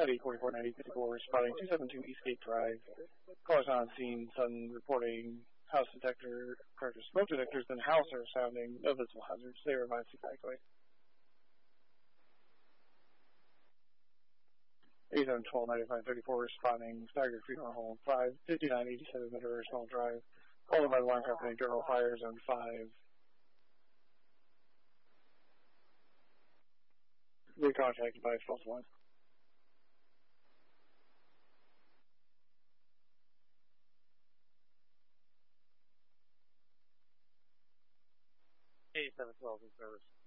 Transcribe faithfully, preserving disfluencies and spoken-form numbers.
Eddie forty-four ninety fifty-four responding two seven two Eastgate Drive. Callers on scene, sudden reporting house detector, character smoke detectors, then house are sounding no visible hazards. They were advised to evacuate. eighty-seven twelve ninety-five thirty-four responding staggered funeral home five fifty-nine eighty-seven Middle Small Drive. Followed by the alarm company, General Fire Zone five. Recontacted by false one. eighty-seven twelve in service.